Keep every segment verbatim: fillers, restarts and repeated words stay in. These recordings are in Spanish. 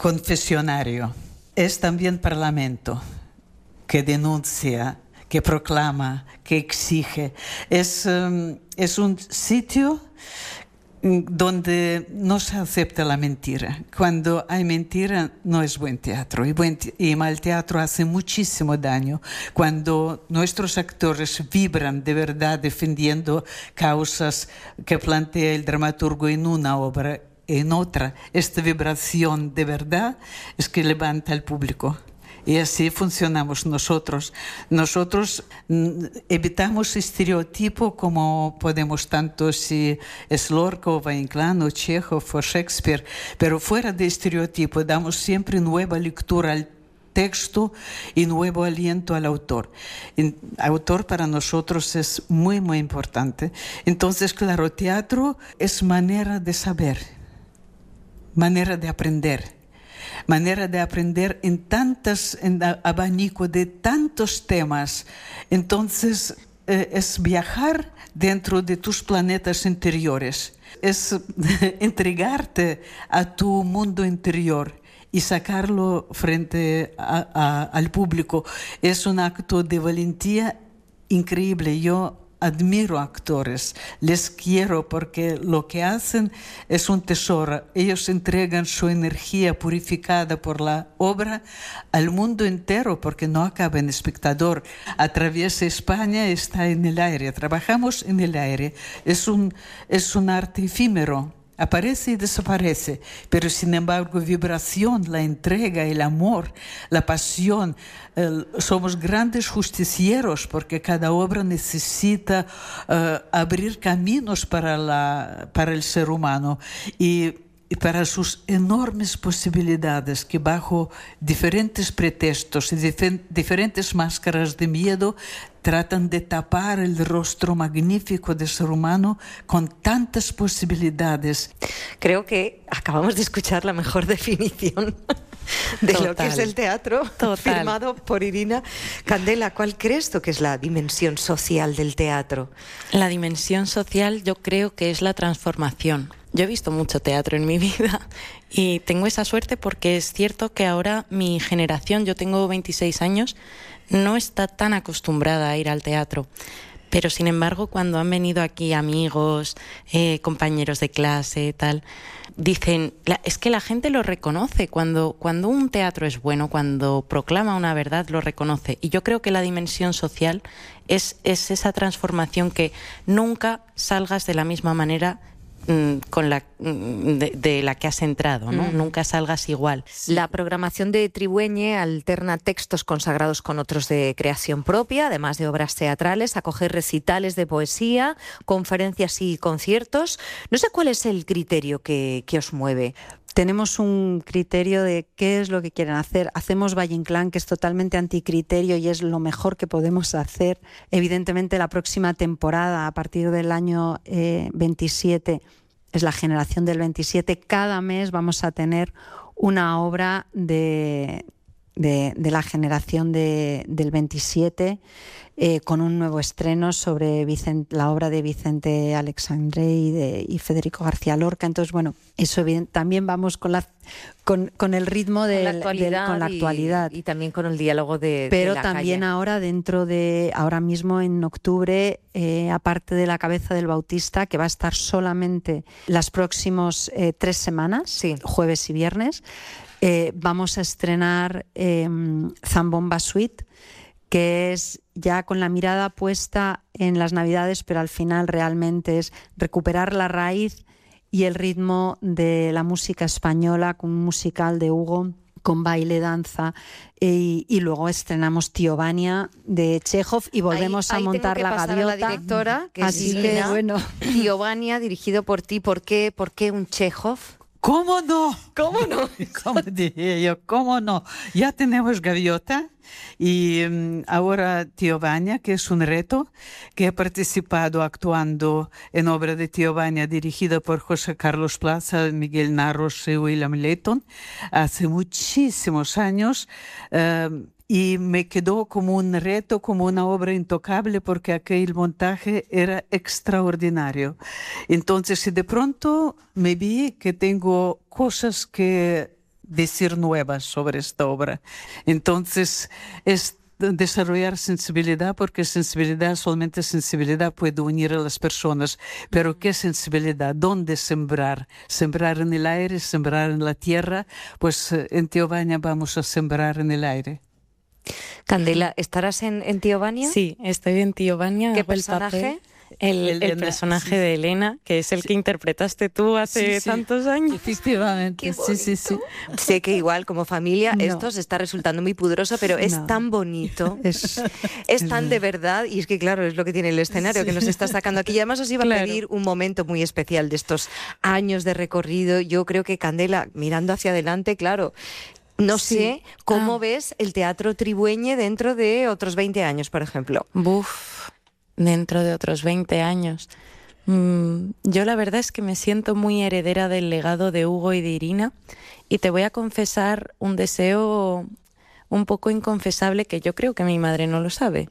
confesionario, es también parlamento que denuncia, que proclama, que exige. Es, um, es un sitio donde no se acepta la mentira. Cuando hay mentira, no es buen teatro. Y, buen te- y mal teatro hace muchísimo daño. Cuando nuestros actores vibran de verdad defendiendo causas que plantea el dramaturgo en una obra, en otra, esta vibración de verdad es que levanta al público. Y así funcionamos nosotros. Nosotros mm, evitamos estereotipo como podemos tanto si es Lorca o Valle Inclán o Chekhov o Shakespeare, pero fuera de estereotipo damos siempre nueva lectura al texto y nuevo aliento al autor. El autor para nosotros es muy, muy importante. Entonces, claro, teatro es manera de saber, manera de aprender. Manera de aprender en tantas, en abanico de tantos temas. Entonces, eh, es viajar dentro de tus planetas interiores. Es entregarte a tu mundo interior y sacarlo frente a, a, al público. Es un acto de valentía increíble. Yo admiro a actores, les quiero porque lo que hacen es un tesoro. Ellos entregan su energía purificada por la obra al mundo entero porque no acaba en espectador. Atraviesa España, está en el aire. Trabajamos en el aire. Es un, es un arte efímero. Aparece y desaparece, pero sin embargo vibración, la entrega, el amor, la pasión. Eh, somos grandes justicieros porque cada obra necesita uh, abrir caminos para, la, para el ser humano y, y para sus enormes posibilidades que bajo diferentes pretextos y dif- diferentes máscaras de miedo tratan de tapar el rostro magnífico del ser humano con tantas posibilidades. Creo que acabamos de escuchar la mejor definición de Total. Lo que es el teatro, Total. Firmado por Irina. Candela, ¿cuál crees tú que es la dimensión social del teatro? La dimensión social yo creo que es la transformación. Yo he visto mucho teatro en mi vida y tengo esa suerte porque es cierto que ahora mi generación, yo tengo veintiséis años, no está tan acostumbrada a ir al teatro. Pero sin embargo, cuando han venido aquí amigos, eh, compañeros de clase, tal, dicen, la, es que la gente lo reconoce. Cuando, cuando un teatro es bueno, cuando proclama una verdad, lo reconoce. Y yo creo que la dimensión social es, es esa transformación que nunca salgas de la misma manera con la de, de la que has entrado, ¿no? Mm. Nunca salgas igual. La programación de Tribueñe alterna textos consagrados con otros de creación propia, además de obras teatrales, acoge recitales de poesía, conferencias y conciertos. No sé cuál es el criterio que, que os mueve. Tenemos un criterio de qué es lo que quieren hacer. Hacemos Valle Inclán, que es totalmente anticriterio y es lo mejor que podemos hacer. Evidentemente, la próxima temporada, a partir del año eh, veintisiete, es la generación del veintisiete. Cada mes vamos a tener una obra de, de, de la generación de, del veintisiete, eh, con un nuevo estreno sobre Vicente, la obra de Vicente Alexandre y, de, y Federico García Lorca. Entonces, bueno, eso bien, también vamos con la con, con el ritmo de con la actualidad, de, con la actualidad. Y, y también con el diálogo de pero de la también calle. Ahora dentro de ahora mismo en octubre, eh, aparte de La Cabeza del Bautista, que va a estar solamente las próximas eh, tres semanas, sí. jueves y viernes, eh, vamos a estrenar eh, Zambomba Suite, que es ya con la mirada puesta en las Navidades, pero al final realmente es recuperar la raíz y el ritmo de la música española, con un musical de Hugo, con baile, danza, y, y luego estrenamos Tío Vania de Chekhov y volvemos ahí, a ahí montar tengo que La pasar Gaviota. A la directora, que Así es que Irina. bueno. Tío Vania, dirigido por ti. ¿Por qué, por qué un Chekhov? ¿Cómo no? ¿Cómo no? ¿Cómo diría yo? ¿Cómo no? Ya tenemos Gaviota y um, ahora Tío Vania, que es un reto, que he participado actuando en obra de Tío Vania dirigida por José Carlos Plaza, Miguel Narros y William Layton hace muchísimos años. Uh, Y me quedó como un reto, como una obra intocable, porque aquel montaje era extraordinario. Entonces, y de pronto me vi que tengo cosas que decir nuevas sobre esta obra. Entonces, es desarrollar sensibilidad, porque sensibilidad, solamente sensibilidad puede unir a las personas. Pero ¿qué sensibilidad? ¿Dónde sembrar? Sembrar en el aire, sembrar en la tierra. Pues en Teobaña vamos a sembrar en el aire. Candela, ¿estarás en, en Teobaña? Sí, estoy en Teobaña. ¿Qué personaje? El, Elena, el personaje sí. de Elena, que es el Sí. que interpretaste tú hace Sí, sí. tantos años. Efectivamente, sí, sí, sí. Sé que igual como familia No. esto se está resultando muy pudoroso, pero es No. tan bonito, Es, es tan de verdad, y es que claro, es lo que tiene el escenario Sí. que nos está sacando aquí. Y además os iba a Claro. pedir un momento muy especial de estos años de recorrido. Yo creo que Candela, mirando hacia adelante, claro, no Sí. sé cómo Ah. ves el teatro Tribueñe dentro de otros veinte años, por ejemplo. Buf, dentro de otros veinte años. Mm, yo la verdad es que me siento muy heredera del legado de Hugo y de Irina, y te voy a confesar un deseo un poco inconfesable que yo creo que mi madre no lo sabe,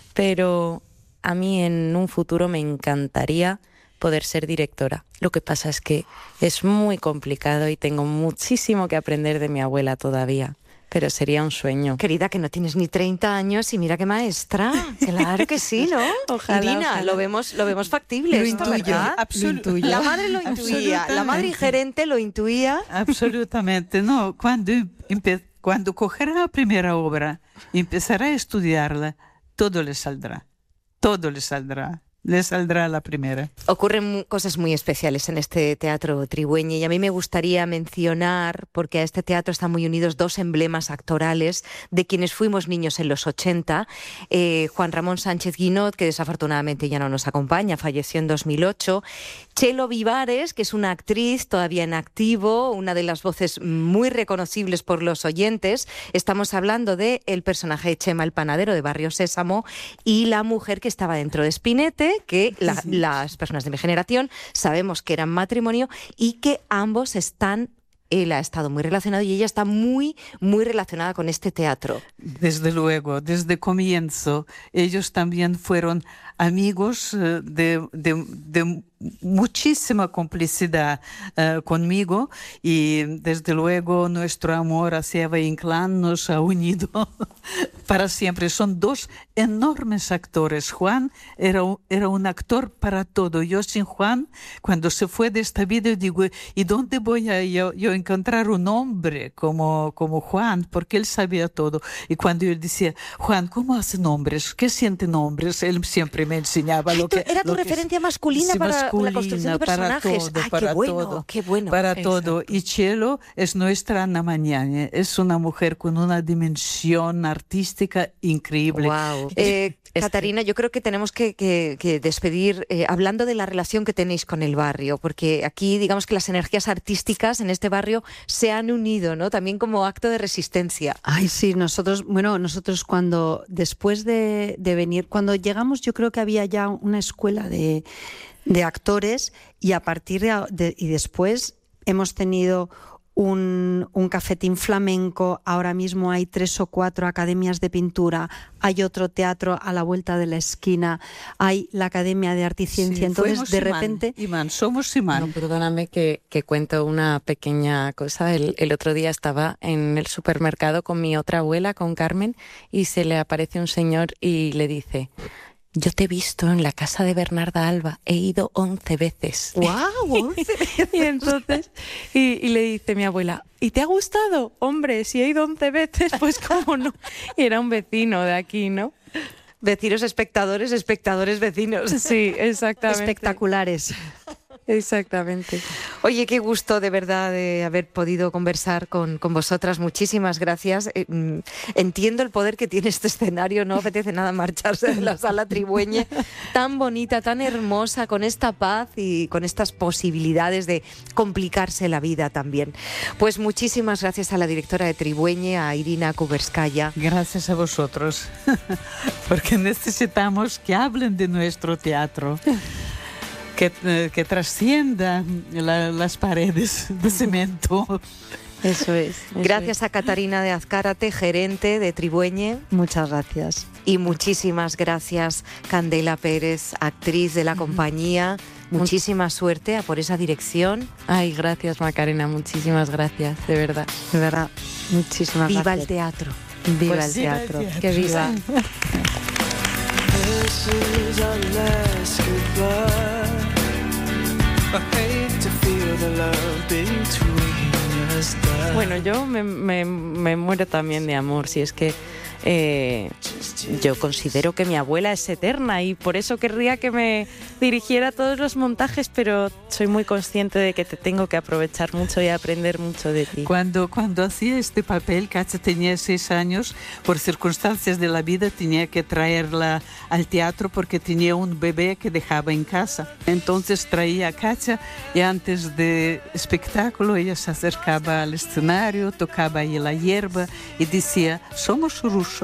pero a mí en un futuro me encantaría poder ser directora. Lo que pasa es que es muy complicado y tengo muchísimo que aprender de mi abuela todavía. Pero sería un sueño. Querida, que no tienes ni treinta años y mira qué maestra. Claro que sí, ¿no? Ojalá, Irina, ojalá. lo vemos, lo vemos factible. Lo esto, intuyo, ¿verdad? absolu- Lo intuyo. La madre lo intuía, la madre y Absolutamente. gerente lo intuía. Absolutamente, no. Cuando, empe- cuando cogerá la primera obra, empezará a estudiarla, todo le saldrá. Todo le saldrá. Le saldrá la primera. Ocurren mu- cosas muy especiales en este teatro Tribueñe, y a mí me gustaría mencionar, porque a este teatro están muy unidos dos emblemas actorales de quienes fuimos niños en los ochenta. Eh, Juan Ramón Sánchez Guinot, que desafortunadamente ya no nos acompaña, falleció en dos mil ocho. Chelo Vivares, que es una actriz todavía en activo, una de las voces muy reconocibles por los oyentes. Estamos hablando de el personaje de Chema el panadero de Barrio Sésamo y la mujer que estaba dentro de Spinete, que la- las personas de mi generación sabemos que eran matrimonio y que ambos están, él ha estado muy relacionado y ella está muy, muy relacionada con este teatro. Desde luego, desde comienzo, ellos también fueron amigos eh, de, de- de muchísima complicidad eh, conmigo, y desde luego nuestro amor hacia Valle Inclán nos ha unido para siempre. Son dos enormes actores. Juan era, un- era un actor para todo. Yo sin Juan, cuando se fue de esta vida, digo, ¿y dónde voy a yo, yo encontrar un hombre como, como Juan? Porque él sabía todo. Y cuando yo decía, Juan, ¿cómo hacen hombres? ¿Qué sienten hombres? Él siempre me enseñaba Ay, lo tú- que... era tu lo que- referencia masculina Sí, para la construcción de para personajes. todo, Ay, para qué bueno, todo, qué bueno. para Exacto. todo. Y Chelo es nuestra Ana Mañana, es una mujer con una dimensión artística increíble. Wow. Eh, Catarina, yo creo que tenemos que, que- que despedir eh, hablando de la relación que tenéis con el barrio, porque aquí digamos que las energías artísticas en este barrio se han unido, ¿no? También como acto de resistencia. Ay, sí, nosotros, bueno, nosotros cuando, después de, de venir, cuando llegamos, yo creo que había ya una escuela de, de actores, y a partir de, de- y después hemos tenido un, un cafetín flamenco, ahora mismo hay tres o cuatro academias de pintura, hay otro teatro a la vuelta de la esquina, hay la Academia de Arte y Ciencia, Sí, entonces fuimos de imán, repente... imán, somos imán. No, perdóname que, que cuento una pequeña cosa. El, el otro día estaba en el supermercado con mi otra abuela, con Carmen, y se le aparece un señor y le dice: yo te he visto en la casa de Bernarda Alba, he ido once veces. ¡Guau! Y entonces, y, y le dice mi abuela: ¿y te ha gustado? Hombre, si he ido once veces, pues cómo no. Y era un vecino de aquí, ¿no? Vecinos espectadores, espectadores vecinos. Sí, exactamente. Espectaculares. Exactamente. Oye, qué gusto de verdad de haber podido conversar con, con vosotras. Muchísimas gracias. Eh, mm, entiendo el poder que tiene este escenario. No apetece nada marcharse de la sala Tribueñe. Tan bonita, tan hermosa, con esta paz y con estas posibilidades de complicarse la vida también. Pues muchísimas gracias a la directora de Tribueñe, a Irina Kuberskaya. Gracias a vosotros, porque necesitamos que hablen de nuestro teatro, que, eh, que trascienda la- las paredes de cemento. Eso es. eso Gracias a Catarina de Azcárate, gerente de Tribueñe. Muchas gracias. Y muchísimas gracias, Candela Pérez, actriz de la compañía. Muchísima suerte a por esa dirección. Ay, gracias, Macarena, muchísimas gracias, de verdad. De verdad, muchísimas Viva gracias. el teatro. Viva Pues el sí, teatro. el teatro. Que viva. This is our last goodbye. I hate to feel the love between us die. Bueno, yo me, me, me muero también de amor, si es que eh, yo considero que mi abuela es eterna y por eso querría que me dirigiera a todos los montajes, pero soy muy consciente de que te tengo que aprovechar mucho y aprender mucho de ti. Cuando, cuando hacía este papel, Katja tenía seis años, por circunstancias de la vida tenía que traerla al teatro porque tenía un bebé que dejaba en casa. Entonces traía a Katja y antes del espectáculo ella se acercaba al escenario, tocaba ahí la hierba y decía, somos rusos.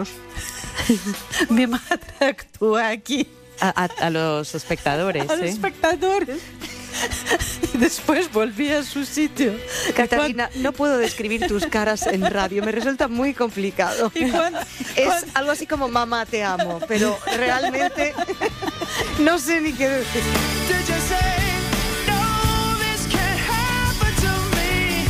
Mi madre actúa aquí. A, a, a los espectadores, A los ¿eh? espectadores. Y después volví a su sitio. Catalina, no puedo describir tus caras en radio, me resulta muy complicado. Y cuando, Es cuando- algo así como mamá te amo, pero realmente no sé ni qué decir. Did you say, no, this can't happen to me?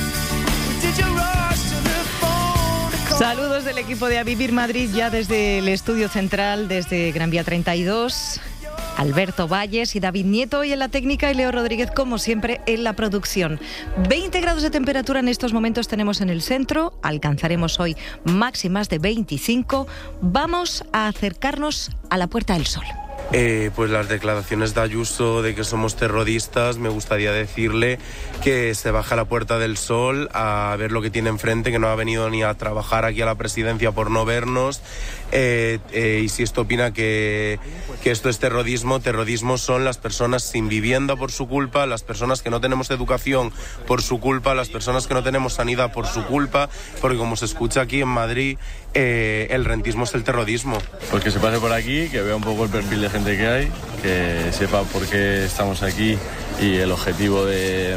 Did you rush to the phone to call? Saludos del equipo de A Vivir Madrid, ya desde el estudio central, desde Gran Vía treinta y dos. Alberto Valles y David Nieto y en la técnica y Leo Rodríguez, como siempre, en la producción. veinte grados de temperatura en estos momentos tenemos en el centro, alcanzaremos hoy máximas de veinticinco. Vamos a acercarnos a la Puerta del Sol. Eh, pues las declaraciones de Ayuso de que somos terroristas, me gustaría decirle que se baja a la Puerta del Sol a ver lo que tiene enfrente, que no ha venido ni a trabajar aquí a la presidencia por no vernos, eh, eh, y si esto opina que, que esto es terrorismo, terrorismo son las personas sin vivienda por su culpa, las personas que no tenemos educación por su culpa, las personas que no tenemos sanidad por su culpa, porque como se escucha aquí en Madrid, eh, el rentismo es el terrorismo. Pues que se pase por aquí, que vea un poco el perfil de gente que hay, que sepa por qué estamos aquí y el objetivo de, de,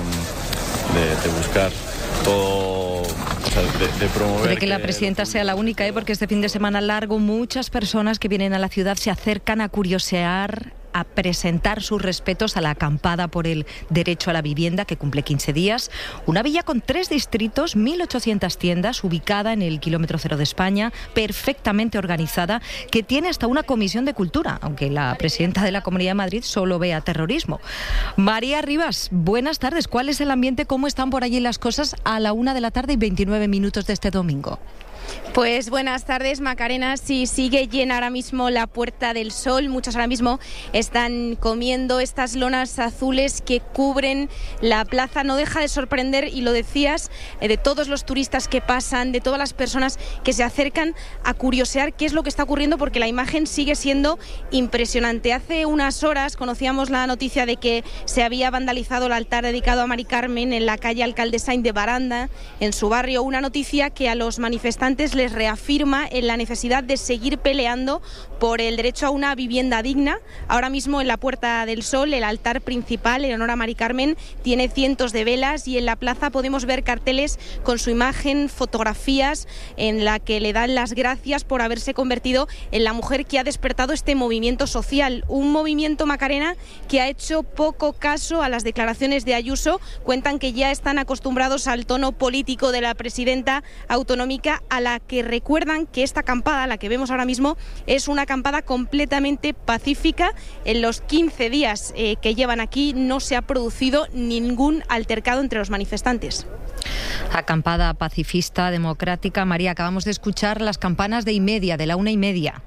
de buscar todo, o sea, de, de promover... De que la presidenta sea la única, ¿eh? Porque este fin de semana largo muchas personas que vienen a la ciudad se acercan a curiosear, a presentar sus respetos a la acampada por el derecho a la vivienda que cumple quince días. Una villa con tres distritos, mil ochocientas tiendas, ubicada en el kilómetro cero de España, perfectamente organizada, que tiene hasta una comisión de cultura, aunque la presidenta de la Comunidad de Madrid solo vea terrorismo. María Rivas, buenas tardes. ¿Cuál es el ambiente? ¿Cómo están por allí las cosas a la una de la tarde y veintinueve minutos de este domingo? Pues buenas tardes, Macarena. Sí, sigue llena ahora mismo la Puerta del Sol. Muchos ahora mismo están comiendo estas lonas azules que cubren la plaza. No deja de sorprender, y lo decías, eh, de todos los turistas que pasan, de todas las personas que se acercan a curiosear qué es lo que está ocurriendo, porque la imagen sigue siendo impresionante. Hace unas horas conocíamos la noticia de que se había vandalizado el altar dedicado a Mari Carmen en la calle Alcaldesain de Baranda, en su barrio. Una noticia que a los manifestantes les reafirma en la necesidad de seguir peleando por el derecho a una vivienda digna. Ahora mismo en la Puerta del Sol, el altar principal en honor a Mari Carmen tiene cientos de velas, y en la plaza podemos ver carteles con su imagen, fotografías en la que le dan las gracias por haberse convertido en la mujer que ha despertado este movimiento social. Un movimiento, Macarena, que ha hecho poco caso a las declaraciones de Ayuso. Cuentan que ya están acostumbrados al tono político de la presidenta autonómica, a la que recuerdan que esta acampada, la que vemos ahora mismo, es una acampada completamente pacífica. En los quince días eh, que llevan aquí no se ha producido ningún altercado entre los manifestantes. Acampada pacifista, democrática. María, acabamos de escuchar las campanas de y media, de la una y media.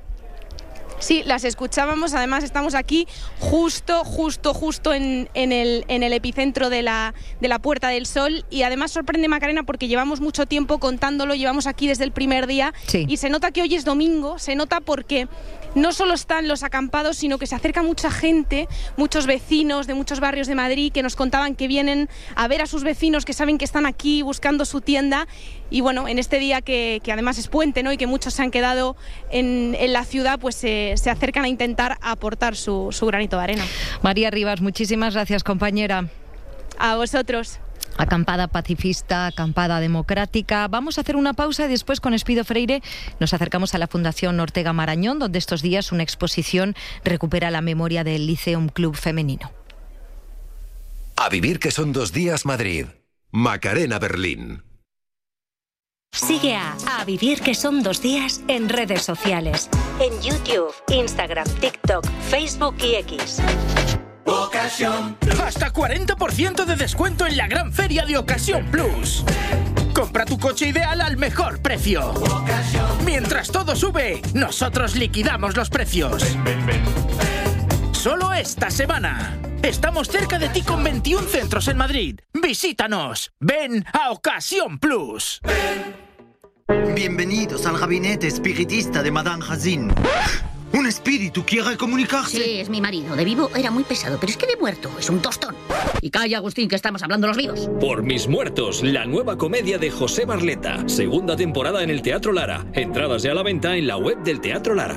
Sí, las escuchábamos. Además estamos aquí justo, justo, justo en, en, el, en el epicentro de la, de la Puerta del Sol, y además sorprende, Macarena, porque llevamos mucho tiempo contándolo, llevamos aquí desde el primer día, sí. Y se nota que hoy es domingo, se nota porque no solo están los acampados, sino que se acerca mucha gente, muchos vecinos de muchos barrios de Madrid que nos contaban que vienen a ver a sus vecinos, que saben que están aquí buscando su tienda. Y bueno, en este día que, que además es puente, ¿no?, y que muchos se han quedado en, en la ciudad, pues se, se acercan a intentar aportar su, su granito de arena. María Rivas, muchísimas gracias, compañera. A vosotros. Acampada pacifista, acampada democrática. Vamos a hacer una pausa y después, con Espido Freire, nos acercamos a la Fundación Ortega Marañón, donde estos días una exposición recupera la memoria del Lyceum Club femenino. A vivir que son dos días Madrid. Macarena Berlín. Sigue a A Vivir que son dos días en redes sociales. En YouTube, Instagram, TikTok, Facebook y X. Ocasión. Hasta cuarenta por ciento de descuento en la gran feria de Ocasión Plus. Compra tu coche ideal al mejor precio. Ocasión. Mientras todo sube, nosotros liquidamos los precios. Ven, ven, ven, ven. Solo esta semana. Estamos cerca de ti con veintiún centros en Madrid. Visítanos. Ven a Ocasión Plus. Ven. Bienvenidos al gabinete espiritista de Madame Hazin. ¿Un espíritu quiere comunicarse? Sí, es mi marido. De vivo era muy pesado, pero es que de muerto es un tostón. Y calla, Agustín, que estamos hablando los vivos. Por mis muertos, la nueva comedia de José Barleta. Segunda temporada en el Teatro Lara. Entradas ya a la venta en la web del Teatro Lara.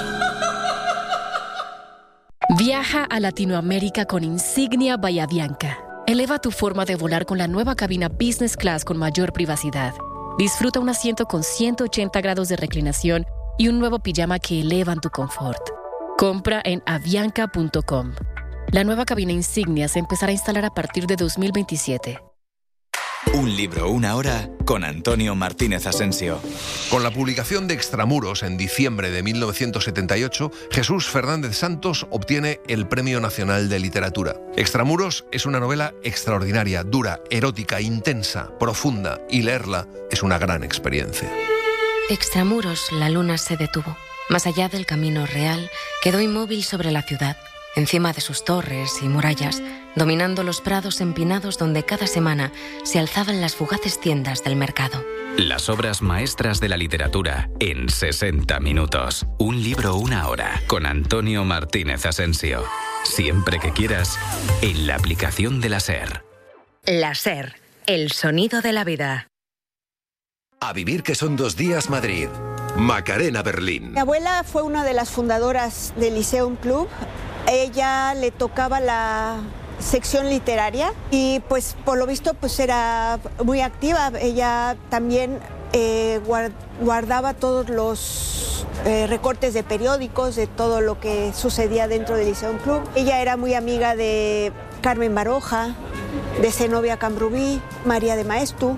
Viaja a Latinoamérica con Insignia Bahía Bianca. Eleva tu forma de volar con la nueva cabina Business Class con mayor privacidad. Disfruta un asiento con ciento ochenta grados de reclinación y un nuevo pijama que elevan tu confort. Compra en avianca punto com. La nueva cabina Insignia se empezará a instalar a partir de dos mil veintisiete. Un libro, una hora, con Antonio Martínez Asensio. Con la publicación de Extramuros en diciembre de mil novecientos setenta y ocho, Jesús Fernández Santos obtiene el Premio Nacional de Literatura. Extramuros es una novela extraordinaria, dura, erótica, intensa, profunda, y leerla es una gran experiencia. Extramuros, la luna se detuvo. Más allá del camino real, quedó inmóvil sobre la ciudad, encima de sus torres y murallas, dominando los prados empinados donde cada semana se alzaban las fugaces tiendas del mercado. Las obras maestras de la literatura en sesenta minutos. Un libro, una hora, con Antonio Martínez Asensio. Siempre que quieras, en la aplicación de la SER. La SER, el sonido de la vida. A vivir que son dos días Madrid. Macarena Berlín. Mi abuela fue una de las fundadoras del Lyceum Club. Ella le tocaba la sección literaria y pues por lo visto pues era muy activa. Ella también eh, guardaba todos los eh, recortes de periódicos, de todo lo que sucedía dentro del Lyceum Club. Ella era muy amiga de Carmen Baroja, de Zenobia Camprubí, María de Maeztu.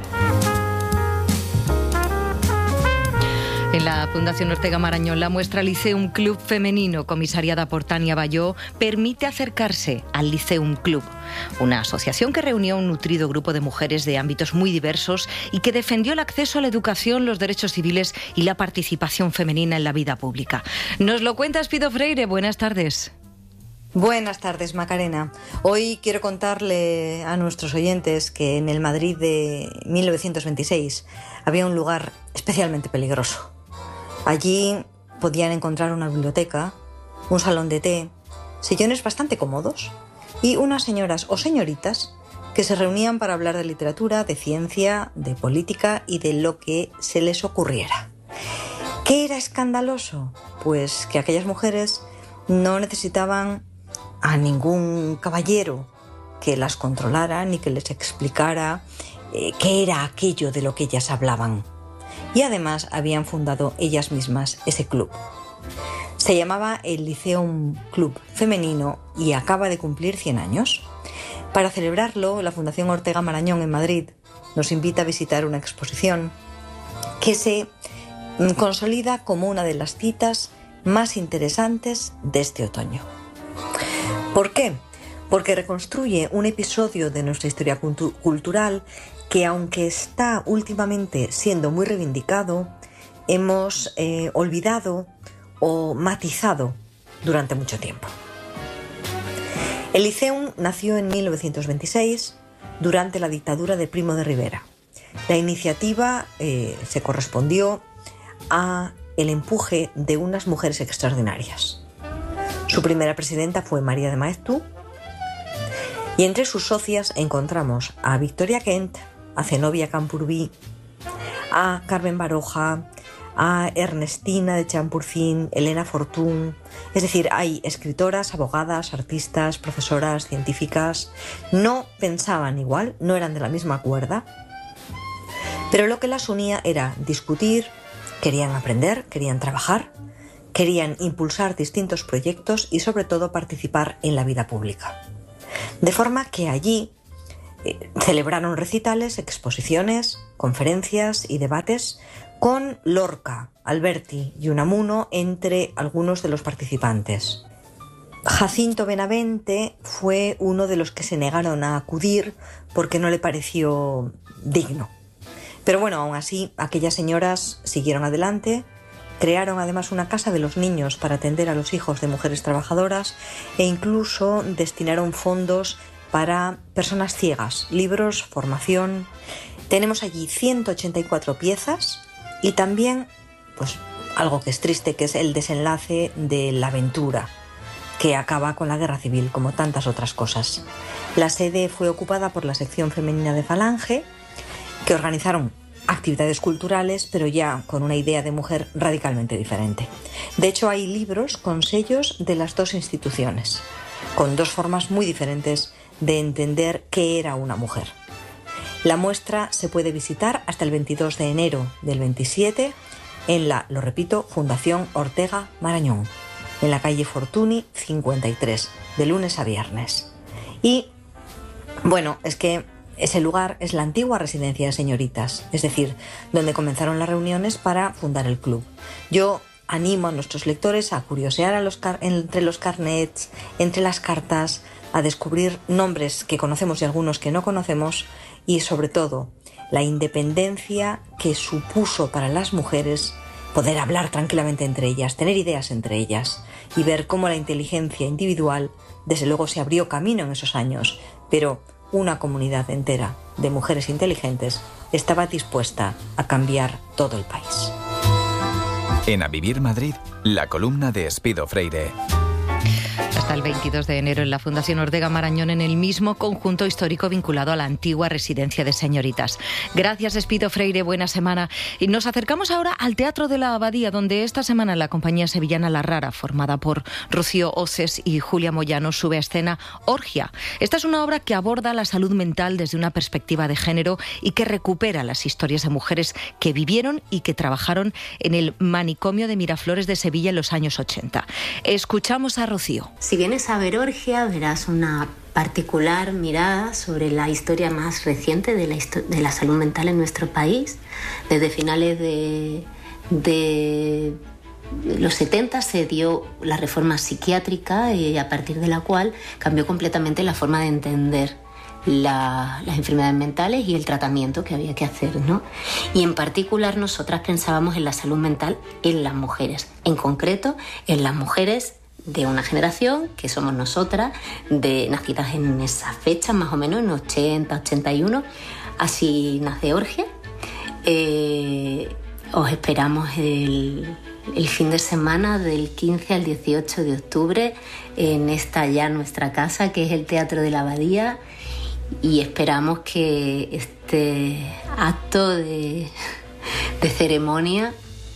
En la Fundación Ortega Marañón, la muestra Lyceum Club Femenino, comisariada por Tania Bayó, permite acercarse al Lyceum Club, una asociación que reunió a un nutrido grupo de mujeres de ámbitos muy diversos y que defendió el acceso a la educación, los derechos civiles y la participación femenina en la vida pública. Nos lo cuenta Espido Freire. Buenas tardes. Buenas tardes, Macarena. Hoy quiero contarle a nuestros oyentes que en el Madrid de mil novecientos veintiséis había un lugar especialmente peligroso. Allí podían encontrar una biblioteca, un salón de té, sillones bastante cómodos y unas señoras o señoritas que se reunían para hablar de literatura, de ciencia, de política y de lo que se les ocurriera. ¿Qué era escandaloso? Pues que aquellas mujeres no necesitaban a ningún caballero que las controlara ni que les explicara eh, qué era aquello de lo que ellas hablaban. Y además habían fundado ellas mismas ese club. Se llamaba el Lyceum Club Femenino y acaba de cumplir cien años. Para celebrarlo, la Fundación Ortega Marañón en Madrid nos invita a visitar una exposición que se consolida como una de las citas más interesantes de este otoño. ¿Por qué? Porque reconstruye un episodio de nuestra historia cultu- cultural que, aunque está últimamente siendo muy reivindicado, hemos eh, olvidado o matizado durante mucho tiempo. El Lyceum nació en mil novecientos veintiséis durante la dictadura de Primo de Rivera. La iniciativa eh, se correspondió a el empuje de unas mujeres extraordinarias. Su primera presidenta fue María de Maeztu y entre sus socias encontramos a Victoria Kent, a Zenobia Camprubí, a Carmen Baroja, a Ernestina de Champurcín, Elena Fortún. Es decir, hay escritoras, abogadas, artistas, profesoras, científicas. No pensaban igual, no eran de la misma cuerda, pero lo que las unía era discutir, querían aprender, querían trabajar, querían impulsar distintos proyectos y sobre todo participar en la vida pública. De forma que allí eh, celebraron recitales, exposiciones, conferencias y debates con Lorca, Alberti y Unamuno entre algunos de los participantes. Jacinto Benavente fue uno de los que se negaron a acudir porque no le pareció digno. Pero bueno, aún así, aquellas señoras siguieron adelante, crearon además una casa de los niños para atender a los hijos de mujeres trabajadoras e incluso destinaron fondos para personas ciegas, libros, formación. Tenemos allí ciento ochenta y cuatro piezas y también, pues, algo que es triste, que es el desenlace de La Aventura, que acaba con la guerra civil, como tantas otras cosas. La sede fue ocupada por la sección femenina de Falange, que organizaron actividades culturales, pero ya con una idea de mujer radicalmente diferente. De hecho, hay libros con sellos de las dos instituciones, con dos formas muy diferentes de entender qué era una mujer. La muestra se puede visitar hasta el veintidós de enero del veintisiete en la, lo repito, Fundación Ortega Marañón, en la calle Fortuny cincuenta y tres, de lunes a viernes. Y, bueno, es que ese lugar es la antigua residencia de señoritas, es decir, donde comenzaron las reuniones para fundar el club. Yo animo a nuestros lectores a curiosear a los car- entre los carnets, entre las cartas, a descubrir nombres que conocemos y algunos que no conocemos y, sobre todo, la independencia que supuso para las mujeres poder hablar tranquilamente entre ellas, tener ideas entre ellas y ver cómo la inteligencia individual, desde luego, se abrió camino en esos años, pero una comunidad entera de mujeres inteligentes estaba dispuesta a cambiar todo el país. En A Vivir Madrid, la columna de Espido Freire. Hasta el veintidós de enero en la Fundación Ortega Marañón, en el mismo conjunto histórico vinculado a la antigua residencia de señoritas. Gracias, Espido Freire, buena semana. Y nos acercamos ahora al Teatro de la Abadía, donde esta semana la compañía sevillana La Rara, formada por Rocío Oces y Julia Moyano, sube a escena Orgia. Esta es una obra que aborda la salud mental desde una perspectiva de género y que recupera las historias de mujeres que vivieron y que trabajaron en el manicomio de Miraflores de Sevilla en los años ochenta. Escuchamos a Rocío. Si vienes a ver Orgia, verás una particular mirada sobre la historia más reciente de la, de la salud mental en nuestro país. Desde finales de, de los setenta se dio la reforma psiquiátrica, y a partir de la cual cambió completamente la forma de entender La, las enfermedades mentales y el tratamiento que había que hacer, ¿no? Y en particular nosotras pensábamos en la salud mental en las mujeres, en concreto en las mujeres de una generación que somos nosotras, de nacidas en esa fecha, más o menos en ochenta, ochenta y uno. Así nace Orgia. Eh, os esperamos el, el fin de semana del quince al dieciocho de octubre en esta ya nuestra casa, que es el Teatro de la Abadía. Y esperamos que este acto de, de ceremonia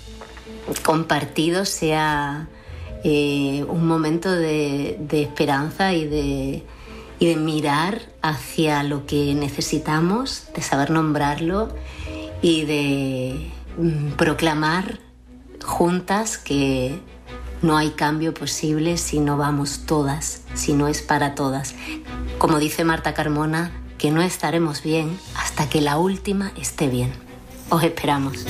compartido sea eh, un momento de, de esperanza y de, y de mirar hacia lo que necesitamos, de saber nombrarlo y de mm, proclamar juntas que no hay cambio posible si no vamos todas, si no es para todas. Como dice Marta Carmona, que no estaremos bien hasta que la última esté bien. Os esperamos.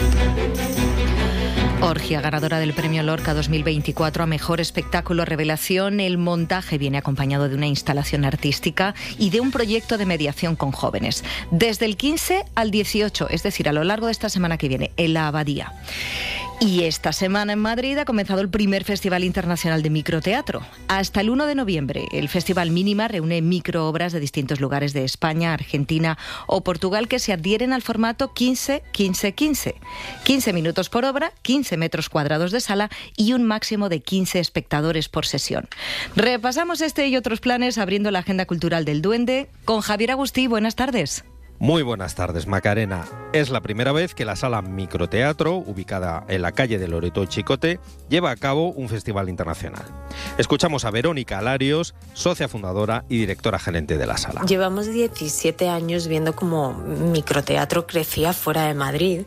Orgia, ganadora del Premio Lorca dos mil veinticuatro a Mejor Espectáculo Revelación. El montaje viene acompañado de una instalación artística y de un proyecto de mediación con jóvenes. Desde el quince al dieciocho, es decir, a lo largo de esta semana que viene, en la Abadía. Y esta semana en Madrid ha comenzado el primer Festival Internacional de Microteatro. Hasta el uno de noviembre, el Festival Mínima reúne microobras de distintos lugares de España, Argentina o Portugal que se adhieren al formato quince quince quince. quince minutos por obra, quince metros cuadrados de sala y un máximo de quince espectadores por sesión. Repasamos este y otros planes abriendo la agenda cultural del Duende con Javier Agustí. Buenas tardes. Muy buenas tardes, Macarena. Es la primera vez que la Sala Microteatro, ubicada en la calle de Loreto y Chicote, lleva a cabo un festival internacional. Escuchamos a Verónica Alarios, socia fundadora y directora gerente de la sala. Llevamos diecisiete años viendo cómo microteatro crecía fuera de Madrid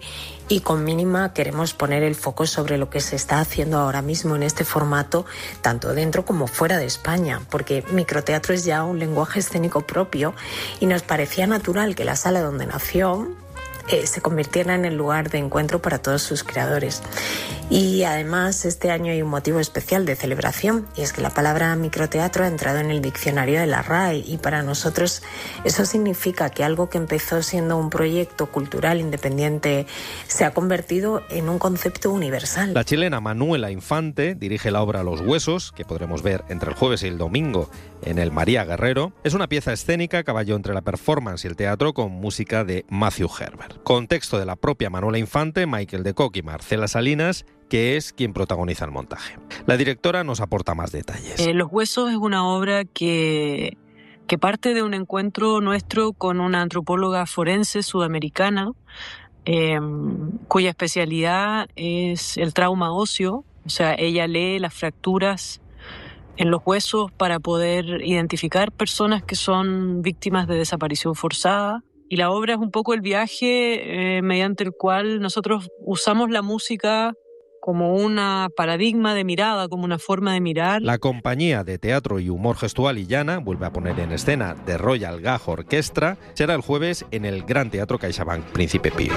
y con Mínima queremos poner el foco sobre lo que se está haciendo ahora mismo en este formato, tanto dentro como fuera de España, porque microteatro es ya un lenguaje escénico propio y nos parecía natural que la sala donde nació eh, se convirtiera en el lugar de encuentro para todos sus creadores. Y además este año hay un motivo especial de celebración, y es que la palabra microteatro ha entrado en el diccionario de la R A E, y para nosotros eso significa que algo que empezó siendo un proyecto cultural independiente se ha convertido en un concepto universal. La chilena Manuela Infante dirige la obra Los Huesos, que podremos ver entre el jueves y el domingo en el María Guerrero. Es una pieza escénica a caballo entre la performance y el teatro, con música de Matthew Herbert. Con texto de la propia Manuela Infante, Michael de Kock y Marcela Salinas, que es quien protagoniza el montaje. La directora nos aporta más detalles. Eh, Los Huesos es una obra que, que parte de un encuentro nuestro con una antropóloga forense sudamericana, eh, cuya especialidad es el trauma óseo. O sea, ella lee las fracturas en los huesos para poder identificar personas que son víctimas de desaparición forzada. Y la obra es un poco el viaje eh, mediante el cual nosotros usamos la música como un paradigma de mirada, como una forma de mirar. La compañía de teatro y humor gestual Illana vuelve a poner en escena The Royal Gag Orchestra. Será el jueves en el Gran Teatro CaixaBank Príncipe Pío.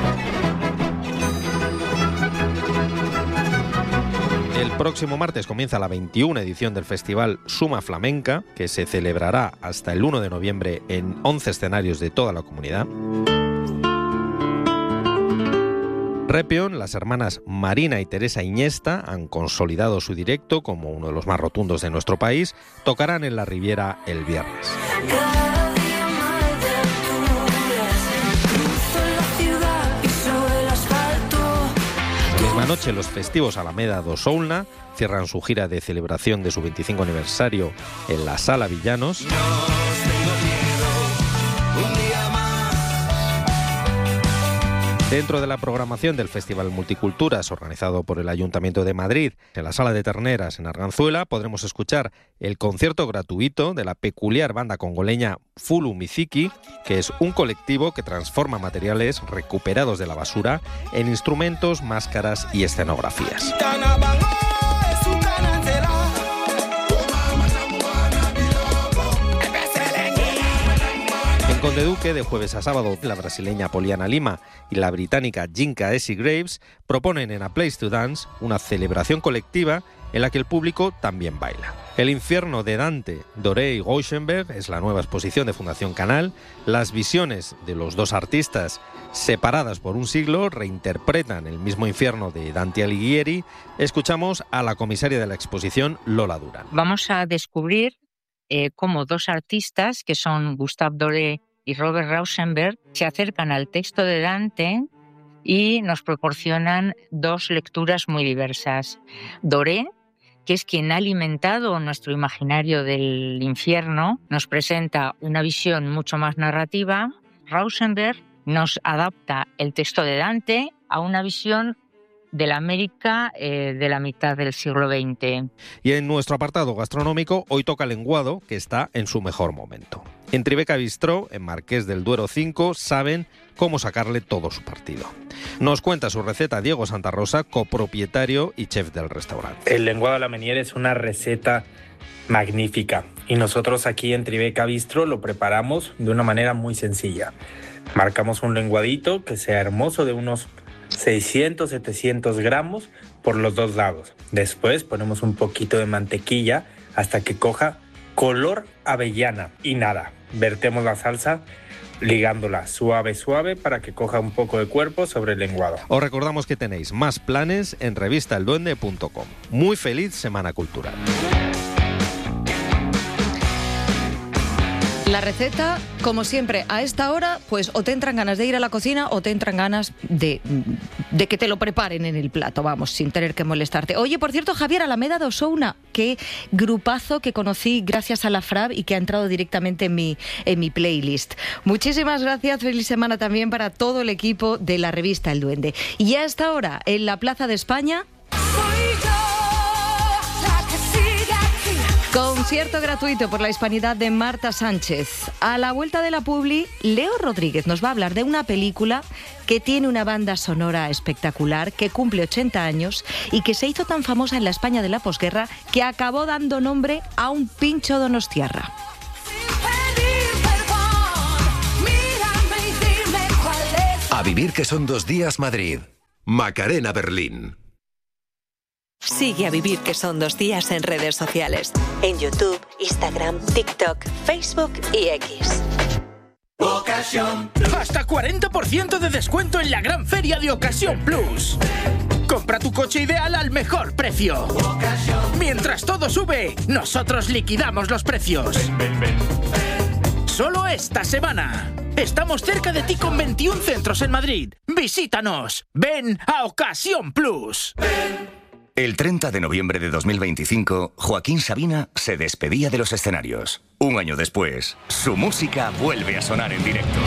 El próximo martes comienza la veintiuna edición del festival Suma Flamenca, que se celebrará hasta el uno de noviembre en once escenarios de toda la comunidad. Repion, las hermanas Marina y Teresa Iñesta han consolidado su directo como uno de los más rotundos de nuestro país. Tocarán en la Riviera el viernes. Misma noche, los festivos Alameda do Soulna cierran su gira de celebración de su veinticinco aniversario en la Sala Villanos. Dentro de la programación del Festival Multiculturas, organizado por el Ayuntamiento de Madrid, en la Sala de Terneras en Arganzuela, podremos escuchar el concierto gratuito de la peculiar banda congoleña Fulu Miziki, que es un colectivo que transforma materiales recuperados de la basura en instrumentos, máscaras y escenografías. En Conde Duque, de jueves a sábado, la brasileña Poliana Lima y la británica Jinka Essie Graves proponen en A Place to Dance una celebración colectiva en la que el público también baila. El infierno de Dante, Doré y Rauschenberg es la nueva exposición de Fundación Canal. Las visiones de los dos artistas, separadas por un siglo, reinterpretan el mismo infierno de Dante Alighieri. Escuchamos a la comisaria de la exposición, Lola Durán. Vamos a descubrir eh, cómo dos artistas, que son Gustave Doré y Robert Rauschenberg, se acercan al texto de Dante y nos proporcionan dos lecturas muy diversas. Doré, que es quien ha alimentado nuestro imaginario del infierno, nos presenta una visión mucho más narrativa. Rauschenberg nos adapta el texto de Dante a una visión de la América eh, de la mitad del siglo veinte. Y en nuestro apartado gastronómico, hoy toca lenguado, que está en su mejor momento. En Tribeca Bistró, en Marqués del Duero cinco, saben cómo sacarle todo su partido. Nos cuenta su receta Diego Santa Rosa, copropietario y chef del restaurante. El lenguado a la Meunier es una receta magnífica y nosotros aquí en Tribeca Bistró lo preparamos de una manera muy sencilla. Marcamos un lenguadito que sea hermoso, de unos seiscientos, setecientos gramos por los dos lados. Después ponemos un poquito de mantequilla hasta que coja color avellana y nada, vertemos la salsa ligándola suave suave para que coja un poco de cuerpo sobre el lenguado. Os recordamos que tenéis más planes en revista el duende punto com. Muy feliz Semana Cultural. La receta, como siempre, a esta hora, pues o te entran ganas de ir a la cocina o te entran ganas de, de que te lo preparen en el plato, vamos, sin tener que molestarte. Oye, por cierto, Javier, Alameda do Souna, qué grupazo que conocí gracias a la F R A B y que ha entrado directamente en mi, en mi playlist. Muchísimas gracias, feliz semana también para todo el equipo de la revista El Duende. Y a esta hora, en la Plaza de España... Soy yo la que sigue aquí. Concierto gratuito por la hispanidad de Marta Sánchez. A la vuelta de la publi, Leo Rodríguez nos va a hablar de una película que tiene una banda sonora espectacular, que cumple ochenta años y que se hizo tan famosa en la España de la posguerra que acabó dando nombre a un pincho donostiarra. A vivir que son dos días Madrid. Macarena Berlín. Sigue A Vivir que son dos días en redes sociales. En YouTube, Instagram, TikTok, Facebook y X. Ocasión. Hasta cuarenta por ciento de descuento en la gran feria de Ocasión Plus. Compra tu coche ideal al mejor precio. Ocasión. Mientras todo sube, nosotros liquidamos los precios. Ven, ven, ven. Solo esta semana. Estamos cerca de ti con veintiún centros en Madrid. Visítanos. Ven a Ocasión Plus. Ven. El treinta de noviembre de dos mil veinticinco, Joaquín Sabina se despedía de los escenarios. Un año después, su música vuelve a sonar en directo.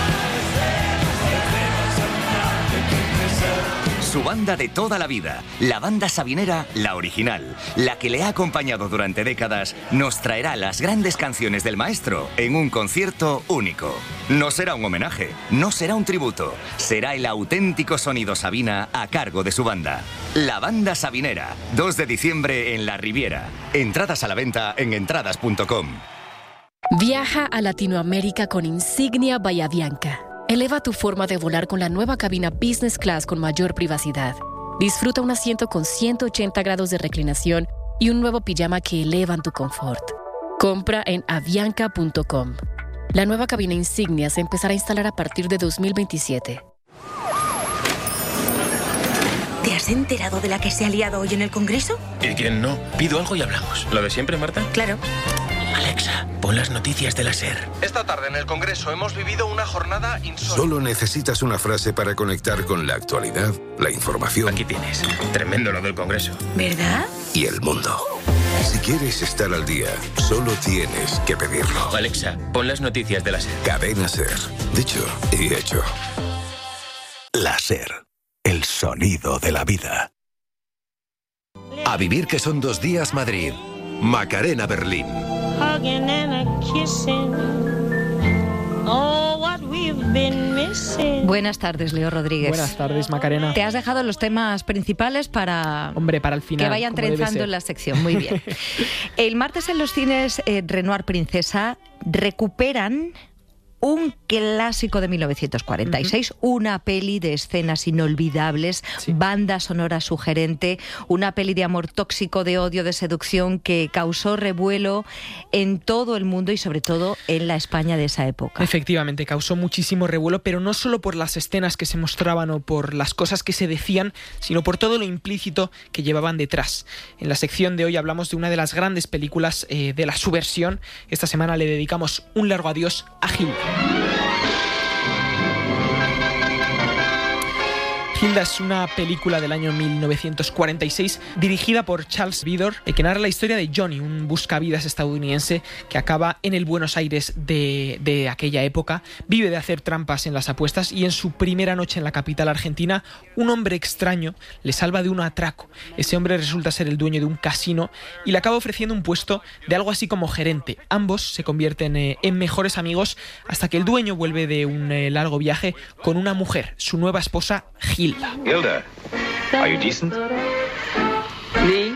Su banda de toda la vida, la banda sabinera, la original, la que le ha acompañado durante décadas, nos traerá las grandes canciones del maestro en un concierto único. No será un homenaje, no será un tributo, será el auténtico sonido Sabina a cargo de su banda. La banda sabinera, dos de diciembre en La Riviera. Entradas a la venta en entradas punto com. Viaja a Latinoamérica con Insignia Bahía Bianca. Eleva tu forma de volar con la nueva cabina Business Class con mayor privacidad. Disfruta un asiento con ciento ochenta grados de reclinación y un nuevo pijama que elevan tu confort. Compra en avianca punto com. La nueva cabina Insignia se empezará a instalar a partir de dos mil veintisiete. ¿Te has enterado de la que se ha liado hoy en el Congreso? ¿Y quién no? Pido algo y hablamos. ¿Lo de siempre, Marta? Claro. Alexa, pon las noticias de la SER. Esta tarde en el Congreso hemos vivido una jornada insólita. Solo necesitas una frase para conectar con la actualidad, la información. Aquí tienes. Tremendo lo del Congreso. ¿Verdad? Y el mundo. Si quieres estar al día, solo tienes que pedirlo. Alexa, pon las noticias de la SER. Cadena SER. Dicho y hecho. La SER. El sonido de la vida. A vivir que son dos días Madrid. Macarena Berlín. Hugging and a kissing. Oh, what we've been missing. Buenas tardes, Leo Rodríguez. Buenas tardes, Macarena. Te has dejado los temas principales para, Hombre, para el final, que vayan trenzando en la sección. Muy bien. El martes en los cines eh, Renoir Princesa recuperan un clásico de mil novecientos cuarenta y seis, uh-huh. Una peli de escenas inolvidables, sí. Banda sonora sugerente, una peli de amor tóxico, de odio, de seducción que causó revuelo en todo el mundo y sobre todo en la España de esa época. Efectivamente, causó muchísimo revuelo, pero no solo por las escenas que se mostraban o por las cosas que se decían, sino por todo lo implícito que llevaban detrás. En la sección de hoy hablamos de una de las grandes películas eh, de la subversión. Esta semana le dedicamos un largo adiós a Hilda. Hilda es una película del año mil novecientos cuarenta y seis dirigida por Charles Vidor, que narra la historia de Johnny, un buscavidas estadounidense que acaba en el Buenos Aires de, de aquella época, vive de hacer trampas en las apuestas y en su primera noche en la capital argentina, un hombre extraño le salva de un atraco. Ese hombre resulta ser el dueño de un casino y le acaba ofreciendo un puesto de algo así como gerente. Ambos se convierten eh, en mejores amigos hasta que el dueño vuelve de un eh, largo viaje con una mujer, su nueva esposa Hilda. Hilda, are you decent? Me?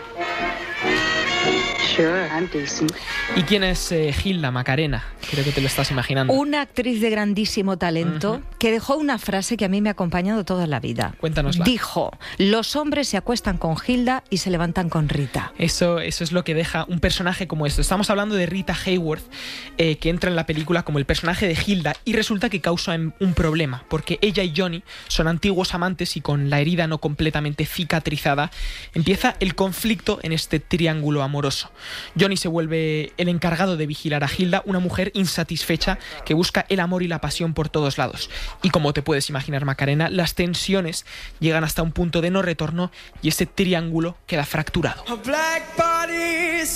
Sure, I'm decent. ¿Y quién es eh, Hilda, Macarena? Creo que te lo estás imaginando. Una actriz de grandísimo talento, uh-huh. que dejó una frase que a mí me ha acompañado toda la vida. Cuéntanosla. Dijo, los hombres se acuestan con Hilda y se levantan con Rita. Eso, eso es lo que deja un personaje como esto. Estamos hablando de Rita Hayworth, eh, que entra en la película como el personaje de Hilda y resulta que causa un problema, porque ella y Johnny son antiguos amantes y con la herida no completamente cicatrizada, empieza el conflicto en este triángulo amoroso. Johnny se vuelve el encargado de vigilar a Hilda, una mujer insatisfecha que busca el amor y la pasión por todos lados. Y como te puedes imaginar, Macarena, las tensiones llegan hasta un punto de no retorno y ese triángulo queda fracturado. A black body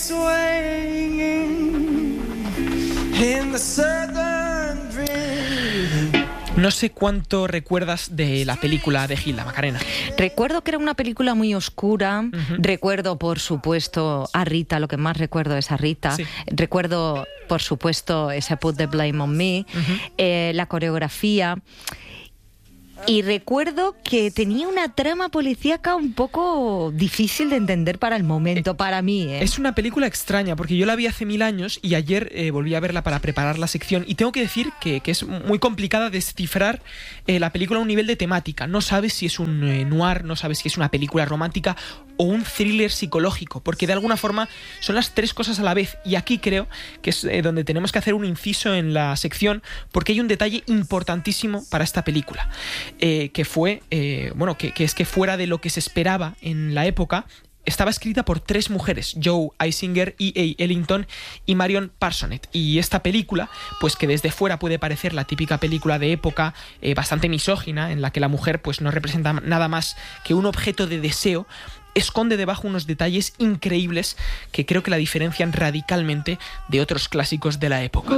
swinging in the southern breeze. No sé cuánto recuerdas de la película de Hilda, Macarena. Recuerdo que era una película muy oscura. Uh-huh. Recuerdo, por supuesto, a Rita. Lo que más recuerdo es a Rita. Sí. Recuerdo, por supuesto, ese Put the Blame on Me. Uh-huh. eh, la coreografía. Y recuerdo que tenía una trama policíaca un poco difícil de entender para el momento, para mí. ¿eh? Es una película extraña, porque yo la vi hace mil años y ayer eh, volví a verla para preparar la sección. Y tengo que decir que, que es muy complicada descifrar eh, la película a un nivel de temática. No sabes si es un eh, noir, no sabes si es una película romántica o un thriller psicológico, porque de alguna forma son las tres cosas a la vez. Y aquí creo que es eh, donde tenemos que hacer un inciso en la sección, porque hay un detalle importantísimo para esta película. Eh, que fue, eh, bueno, que, que es que fuera de lo que se esperaba en la época, estaba escrita por tres mujeres, Joe Eisinger, E A Ellington y Marion Parsonet. Y esta película, pues que desde fuera puede parecer la típica película de época eh, bastante misógina, en la que la mujer pues no representa nada más que un objeto de deseo, esconde debajo unos detalles increíbles que creo que la diferencian radicalmente de otros clásicos de la época.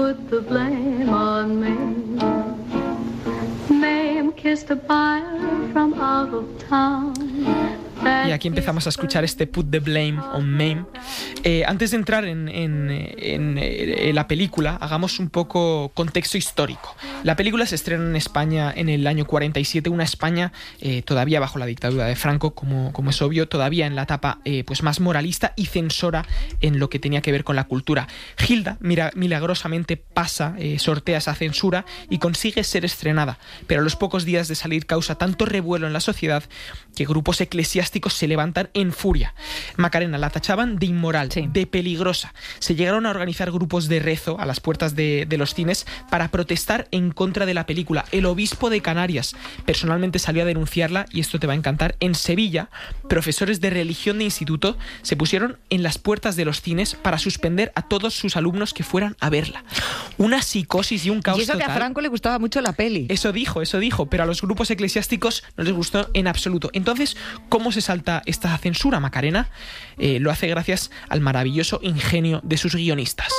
Y aquí empezamos a escuchar este Put the Blame on Mame. Eh, antes de entrar en, en, en, en la película, hagamos un poco contexto histórico. La película se estrena en España en el año cuarenta y siete, una España eh, todavía bajo la dictadura de Franco, como, como es obvio, todavía en la etapa eh, pues más moralista y censora en lo que tenía que ver con la cultura. Hilda mira, milagrosamente pasa, eh, sortea esa censura y consigue ser estrenada, pero a los pocos días de salir causa tanto revuelo en la sociedad que grupos eclesiásticos se levantan en furia. Macarena la tachaban de inmoral, sí. de peligrosa. Se llegaron a organizar grupos de rezo a las puertas de, de los cines para protestar en contra de la película. El obispo de Canarias personalmente salió a denunciarla, y esto te va a encantar. En Sevilla, profesores de religión de instituto se pusieron en las puertas de los cines para suspender a todos sus alumnos que fueran a verla. Una psicosis y un caos total. Y eso total. Que a Franco le gustaba mucho la peli. Eso dijo, eso dijo, pero a los grupos eclesiásticos no les gustó en absoluto. Entonces, ¿cómo se salta esta censura, Macarena? Eh, lo hace gracias al maravilloso ingenio de sus guionistas.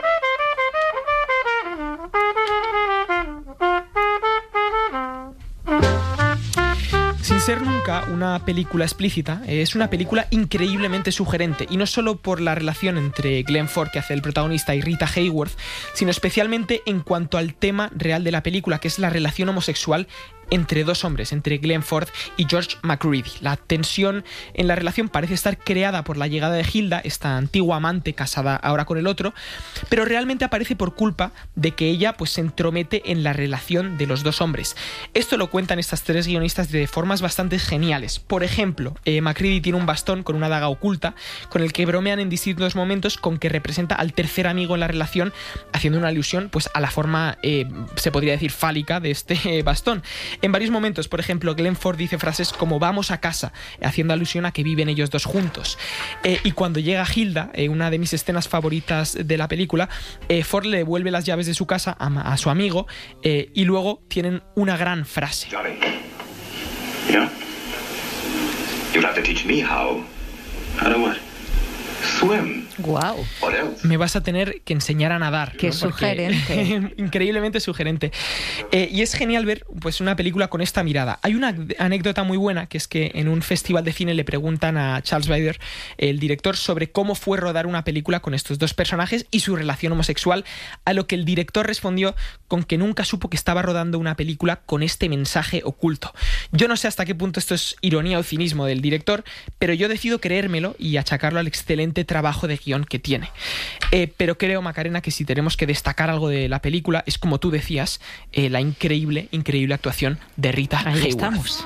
Sin ser nunca una película explícita, es una película increíblemente sugerente, y no solo por la relación entre Glenn Ford, que hace el protagonista, y Rita Hayworth, sino especialmente en cuanto al tema real de la película, que es la relación homosexual entre dos hombres, entre Glenn Ford y George McReady. La tensión en la relación parece estar creada por la llegada de Hilda, esta antigua amante casada ahora con el otro, pero realmente aparece por culpa de que ella pues se entromete en la relación de los dos hombres. Esto lo cuentan estas tres guionistas de formas bastante geniales. Por ejemplo, eh, McReady tiene un bastón con una daga oculta, con el que bromean en distintos momentos con que representa al tercer amigo en la relación, haciendo una alusión pues a la forma, eh, se podría decir, fálica de este eh, bastón. En varios momentos, por ejemplo, Glenn Ford dice frases como "vamos a casa", haciendo alusión a que viven ellos dos juntos. Eh, y cuando llega Hilda, eh, una de mis escenas favoritas de la película, eh, Ford le devuelve las llaves de su casa a, a su amigo, eh, y luego tienen una gran frase. Johnny, you know, you'll have to teach me how. How to what? Swim. Wow. Me vas a tener que enseñar a nadar. Qué ¿no? sugerente. Increíblemente sugerente. Eh, y es genial ver pues una película con esta mirada. Hay una anécdota muy buena, que es que en un festival de cine le preguntan a Charles Bader, el director, sobre cómo fue rodar una película con estos dos personajes y su relación homosexual, a lo que el director respondió con que nunca supo que estaba rodando una película con este mensaje oculto. Yo no sé hasta qué punto esto es ironía o cinismo del director, pero yo decido creérmelo y achacarlo al excelente trabajo de guión que tiene. Eh, pero creo, Macarena, que si tenemos que destacar algo de la película es, como tú decías, eh, la increíble, increíble actuación de Rita Ahí Hayworth. estamos.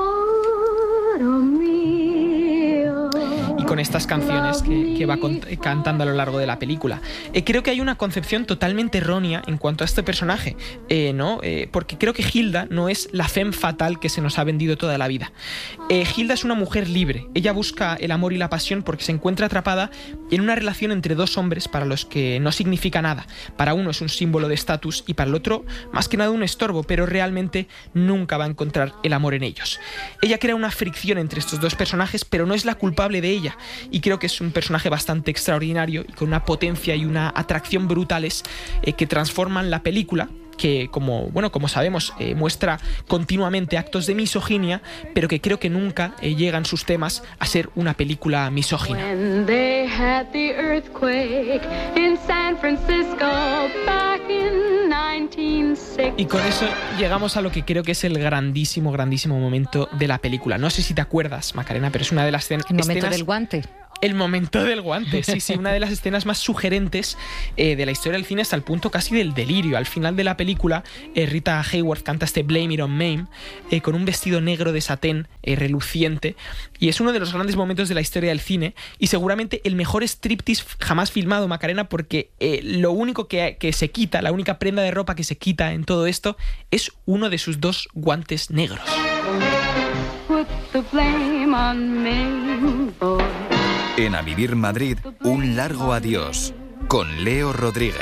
Y con estas canciones que, que va con, cantando a lo largo de la película. Eh, creo que hay una concepción totalmente errónea en cuanto a este personaje, eh, ¿no? Eh, porque creo que Hilda no es la femme fatal que se nos ha vendido toda la vida. Eh, Hilda es una mujer libre. Ella busca el amor y la pasión porque se encuentra atrapada en una relación entre dos hombres para los que no significa nada. Para uno es un símbolo de estatus y para el otro, más que nada, un estorbo, pero realmente nunca va a encontrar el amor en ellos. Ella crea una fricción entre estos dos personajes, pero no es la culpable de ella. Y creo que es un personaje bastante extraordinario y con una potencia y una atracción brutales, eh, que transforman la película, que, como, bueno, como sabemos, eh, muestra continuamente actos de misoginia, pero que creo que nunca eh, llegan sus temas a ser una película misógina. When they had the earthquake in San Francisco back in nineteen sixty. Y con eso llegamos a lo que creo que es el grandísimo, grandísimo momento de la película. No sé si te acuerdas, Macarena, pero es una de las escenas... El momento del guante. El momento del guante, sí, sí, una de las escenas más sugerentes eh, de la historia del cine, hasta el punto casi del delirio. Al final de la película, eh, Rita Hayworth canta este Blame It on Mame eh, con un vestido negro de satén eh, reluciente, y es uno de los grandes momentos de la historia del cine y seguramente el mejor striptease jamás filmado, Macarena, porque eh, lo único que, que se quita, la única prenda de ropa que se quita en todo esto es uno de sus dos guantes negros. Put the blame on me, boy. En A Vivir Madrid, un largo adiós con Leo Rodríguez.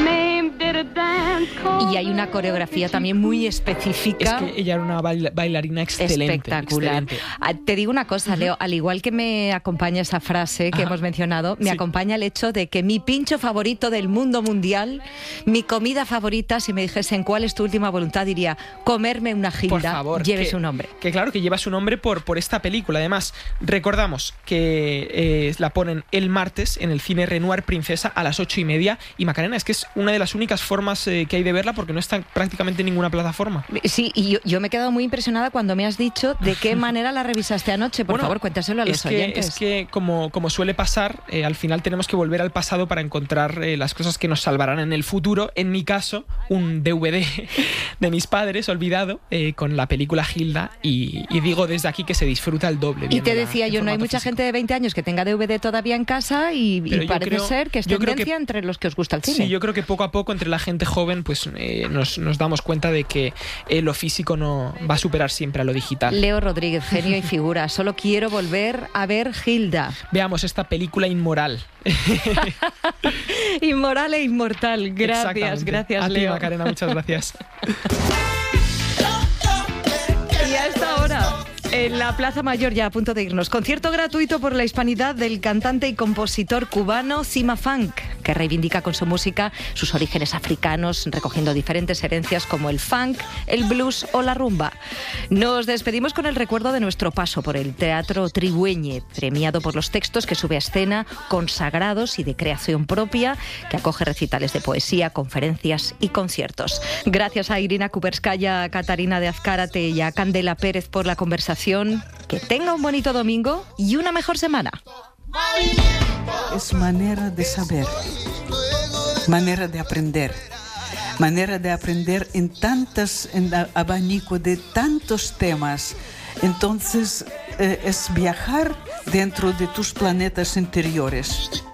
Y hay una coreografía también muy específica. Es que ella era una baila- bailarina excelente. Espectacular. Excelente. Ah, te digo una cosa, Leo, al igual que me acompaña esa frase que Ajá. hemos mencionado, me Sí. acompaña el hecho de que mi pincho favorito del mundo mundial, mi comida favorita, si me dijesen cuál es tu última voluntad, diría comerme una gilda, Por favor, lleve que- su nombre. Que claro, que lleva su nombre por, por esta película. Además, recordamos que eh, la ponen el martes en el cine Renoir Princesa a las ocho y media. Y Macarena, es que es una de las únicas formas eh, que hay de verla porque no está prácticamente en ninguna plataforma. Sí, y yo, yo me he quedado muy impresionada cuando me has dicho de qué manera la revisaste anoche. Por Bueno, favor, cuéntaselo a los es que, oyentes. Es que, como, como suele pasar, eh, al final tenemos que volver al pasado para encontrar eh, las cosas que nos salvarán en el futuro. En mi caso, un D V D de mis padres olvidado eh, con la película Gilda, y, y digo desde aquí que se disfruta el doble. Y te viéndola decía en yo, no hay formato mucha físico. gente de veinte años que tenga D V D todavía en casa y, y Pero yo parece creo- ser que es yo creo tendencia que- entre los que os gusta el cine. Sí, yo creo que poco a poco entre la gente joven pues eh, nos, nos damos cuenta de que eh, lo físico no va a superar siempre a lo digital. Leo Rodríguez, genio y figura. Solo quiero volver a ver Gilda. Veamos esta película inmoral. Inmoral e inmortal. Gracias, Exactamente. gracias, A ti, Leo. Macarena, muchas gracias. Y a esta hora, en la Plaza Mayor, ya a punto de irnos, concierto gratuito por la hispanidad del cantante y compositor cubano Cima Funk, que reivindica con su música sus orígenes africanos, recogiendo diferentes herencias como el funk, el blues o la rumba. Nos despedimos con el recuerdo de nuestro paso por el Teatro Trigüeñe, premiado por los textos que sube a escena, consagrados y de creación propia, que acoge recitales de poesía, conferencias y conciertos. Gracias a Irina Kuperskaya, a Catarina de Azcárate y a Candela Pérez por la conversación. Que tenga un bonito domingo y una mejor semana. Es manera de saber, manera de aprender, manera de aprender en tantas, en el abanico de tantos temas. Entonces, eh, es viajar dentro de tus planetas interiores.